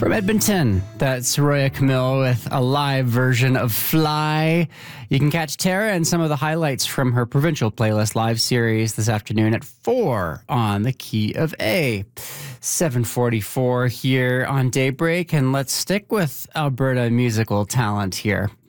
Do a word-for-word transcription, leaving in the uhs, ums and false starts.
From Edmonton, that's Roya Camille with a live version of Fly. You can catch Tara and some of the highlights from her Provincial Playlist live series this afternoon at four on the Key of A. seven forty-four here on Daybreak, and let's stick with Alberta musical talent here.